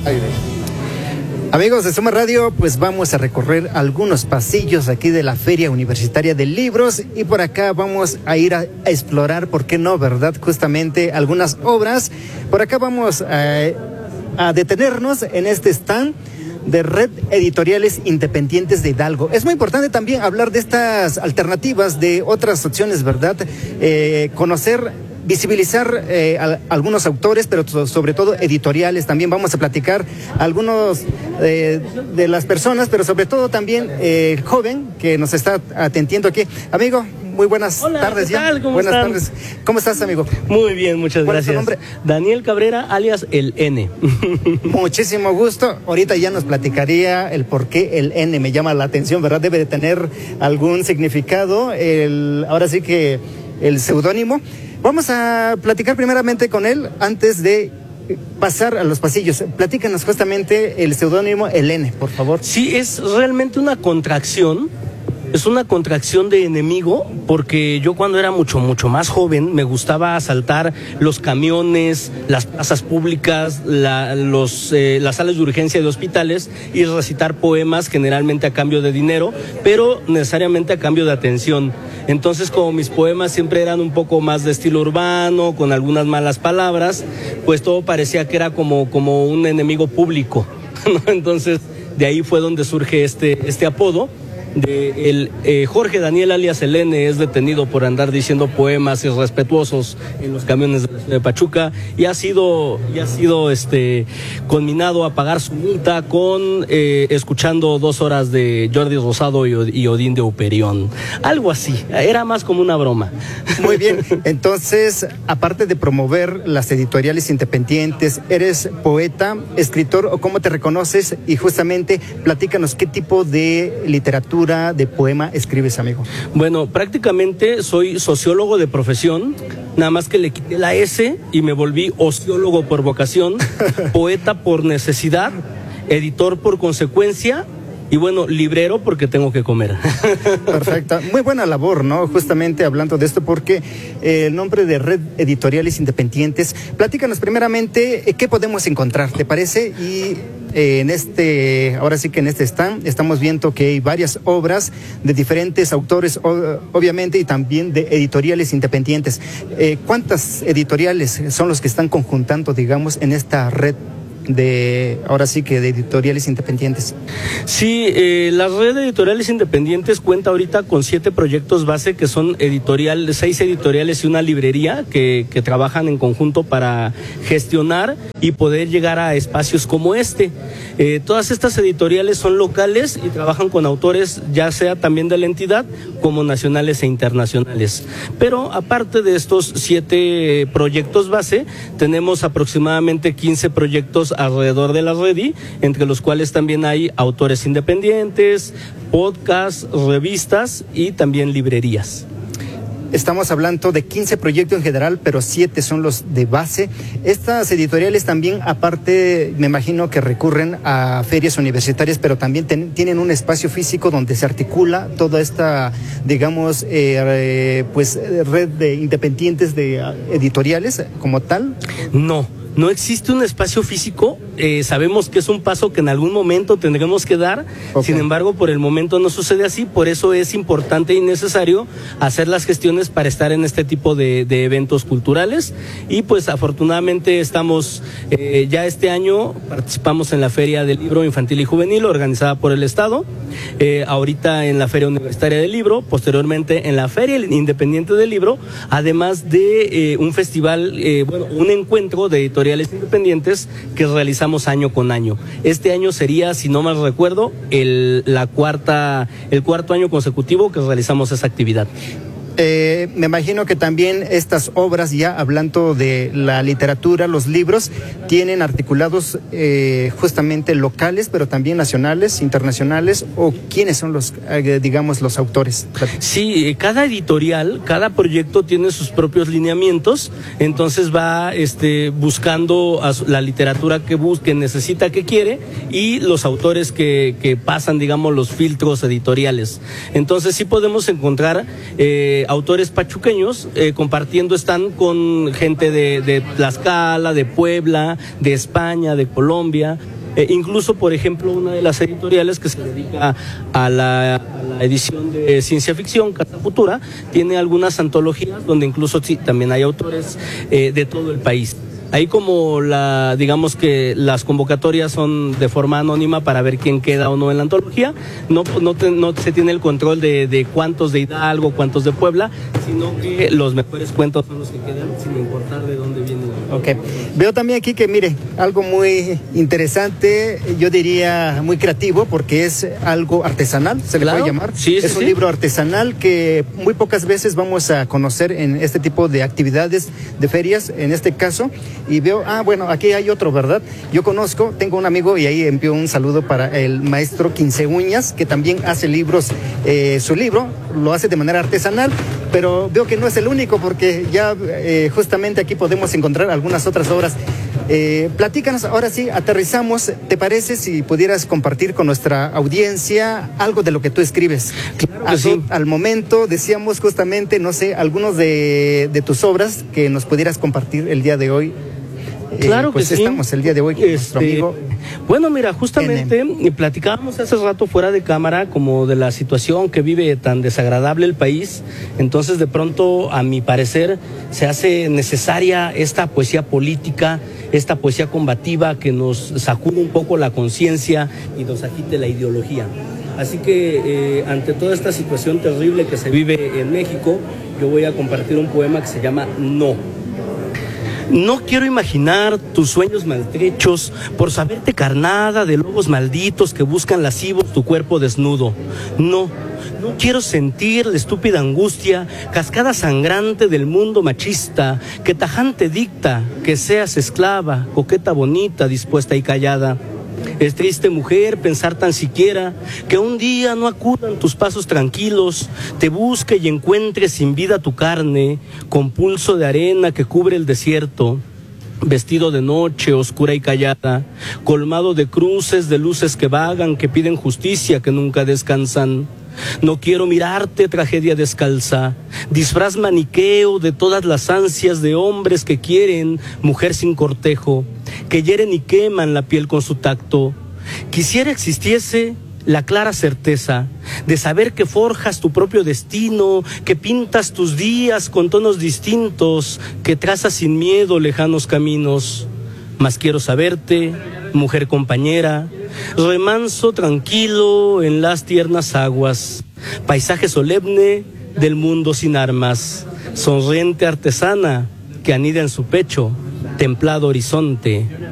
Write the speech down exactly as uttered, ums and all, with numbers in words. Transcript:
Amigos de Suma Radio, pues vamos a recorrer algunos pasillos aquí de la Feria Universitaria de Libros y por acá vamos a ir a, a explorar, ¿por qué no, verdad? Justamente algunas obras. Por acá vamos a, a detenernos en este stand de Red Editoriales Independientes de Hidalgo. Es muy importante también hablar de estas alternativas, de otras opciones, ¿verdad? Eh, conocer, visibilizar eh, a, algunos autores, pero sobre todo editoriales. También vamos a platicar algunos eh, de las personas, pero sobre todo también eh, el joven que nos está atendiendo aquí. Amigo, muy buenas Hola, tardes. ¿qué tal? Ya. ¿Cómo buenas están? tardes. ¿Cómo estás, amigo? Muy bien, muchas ¿Cuál es tu gracias. nombre? Daniel Cabrera, alias el N. Muchísimo gusto. Ahorita ya nos platicaría el por qué el N me llama la atención, ¿verdad? Debe de tener algún significado. El, ahora sí que el seudónimo. Vamos a platicar primeramente con él antes de pasar a los pasillos. Platícanos justamente el seudónimo el N, por favor. Sí, es realmente una contracción. Es una contracción de enemigo, porque yo cuando era mucho, mucho más joven me gustaba asaltar los camiones, las plazas públicas, la, los, eh, las salas de urgencia de hospitales y recitar poemas generalmente a cambio de dinero, pero necesariamente a cambio de atención. Entonces, como mis poemas siempre eran un poco más de estilo urbano, con algunas malas palabras, pues todo parecía que era como, como un enemigo público, ¿no? Entonces, de ahí fue donde surge este, este apodo. De el, eh, Jorge Daniel alias el N es detenido por andar diciendo poemas irrespetuosos en los camiones de la ciudad de Pachuca y ha sido, y ha sido este, conminado a pagar su multa con eh, escuchando dos horas de Jordi Rosado y, y Odín de Uperión. Algo así, era más como una broma. Muy bien, entonces, aparte de promover las editoriales independientes, ¿eres poeta, escritor o cómo te reconoces? Y justamente platícanos qué tipo de literatura, de poema escribes, amigo. Bueno, prácticamente soy sociólogo de profesión, nada más que le quité la S y me volví ociólogo por vocación, poeta por necesidad, editor por consecuencia y bueno, librero porque tengo que comer. Perfecto, muy buena labor, ¿no? Justamente hablando de esto, porque eh, el nombre de Red Editoriales Independientes, platícanos primeramente eh, qué podemos encontrar, ¿te parece? Y eh, en este, ahora sí que en este stand estamos viendo que hay varias obras de diferentes autores, o, obviamente, y también de editoriales independientes. Eh, ¿Cuántas editoriales son los que están conjuntando, digamos, en esta red de, ahora sí que de editoriales independientes? Sí, eh, la red de editoriales independientes cuenta ahorita con siete proyectos base que son editorial, seis editoriales y una librería que, que trabajan en conjunto para gestionar y poder llegar a espacios como este. Eh, todas estas editoriales son locales y trabajan con autores ya sea también de la entidad como nacionales e internacionales. Pero aparte de estos siete proyectos base, tenemos aproximadamente quince proyectos alrededor de la Redi, entre los cuales también hay autores independientes, podcasts, revistas y también librerías. Estamos hablando de quince proyectos en general, pero siete son los de base. Estas editoriales también, aparte, me imagino que recurren a ferias universitarias, pero también ten, tienen un espacio físico donde se articula toda esta, digamos, eh, eh, pues red de independientes de uh, editoriales como tal. No. No existe un espacio físico, eh, sabemos que es un paso que en algún momento tendremos que dar, okay. Sin embargo, por el momento no sucede así, por eso es importante y necesario hacer las gestiones para estar en este tipo de, de eventos culturales y pues afortunadamente estamos, eh, ya este año participamos en la Feria del Libro Infantil y Juvenil organizada por el Estado, eh, ahorita en la Feria Universitaria del Libro, posteriormente en la Feria Independiente del Libro, además de eh, un festival, eh, bueno, un encuentro de editoriales independientes que realizamos año con año. Este año sería, si no mal recuerdo, el, la cuarta, el cuarto año consecutivo que realizamos esa actividad. Eh, me imagino que también estas obras, ya hablando de la literatura, los libros, tienen articulados eh, justamente locales, pero también nacionales, internacionales, o quiénes son los, eh, digamos, los autores. Sí, cada editorial, cada proyecto tiene sus propios lineamientos, entonces va este, buscando a su, la literatura que busca, que necesita, que quiere, y los autores que, que pasan, digamos, los filtros editoriales. Entonces sí podemos encontrar eh, autores pachuqueños eh, compartiendo, están con gente de, de Tlaxcala, de Puebla, de España, de Colombia, Eh, incluso, por ejemplo, una de las editoriales que se dedica a la, a la edición de ciencia ficción, Casa Futura, tiene algunas antologías donde incluso sí, también hay autores eh, de todo el país. Ahí como la, digamos que las convocatorias son de forma anónima para ver quién queda o no en la antología, no, no, te, no se tiene el control de, de cuántos de Hidalgo, cuántos de Puebla, sino que los mejores cuentos son los que quedan sin importar de dónde vienen. Ok, veo también aquí que mire, algo muy interesante, yo diría muy creativo, porque es algo artesanal, se le Claro, puede llamar. sí, sí, es un sí. libro artesanal que muy pocas veces vamos a conocer en este tipo de actividades de ferias, en este caso. Y veo, ah, bueno, aquí hay otro, ¿verdad? Yo conozco, tengo un amigo y ahí envío un saludo para el maestro Quince Uñas, que también hace libros, eh, su libro lo hace de manera artesanal, pero veo que no es el único, porque ya eh, justamente aquí podemos encontrar algunas otras obras. Eh, platícanos, ahora sí, aterrizamos, ¿te parece si pudieras compartir con nuestra audiencia algo de lo que tú escribes? Claro que Al, sí. al momento decíamos justamente, no sé, algunos de, de tus obras que nos pudieras compartir el día de hoy. Claro eh, pues que sí. estamos el día de hoy con nuestro Este, amigo. Bueno, mira, justamente y platicábamos hace rato fuera de cámara como de la situación que vive tan desagradable el país. Entonces, de pronto, a mi parecer, se hace necesaria esta poesía política, esta poesía combativa que nos sacude un poco la conciencia y nos agite la ideología. Así que, eh, ante toda esta situación terrible que se vive en México, yo voy a compartir un poema que se llama No. No quiero imaginar tus sueños maltrechos por saberte carnada de lobos malditos que buscan lascivos tu cuerpo desnudo. No, no quiero sentir la estúpida angustia, cascada sangrante del mundo machista, que tajante dicta que seas esclava, coqueta bonita, dispuesta y callada. Es triste, mujer, pensar tan siquiera que un día no acudan tus pasos tranquilos, te busque y encuentre sin vida tu carne, con pulso de arena que cubre el desierto, vestido de noche, oscura y callada, colmado de cruces, de luces que vagan, que piden justicia, que nunca descansan. No quiero mirarte, tragedia descalza, disfraz maniqueo de todas las ansias de hombres que quieren mujer sin cortejo, que hieren y queman la piel con su tacto. Quisiera existiese la clara certeza de saber que forjas tu propio destino, que pintas tus días con tonos distintos, que trazas sin miedo lejanos caminos. Mas quiero saberte, mujer compañera, remanso tranquilo en las tiernas aguas, paisaje solemne del mundo sin armas, sonriente artesana que anida en su pecho, templado horizonte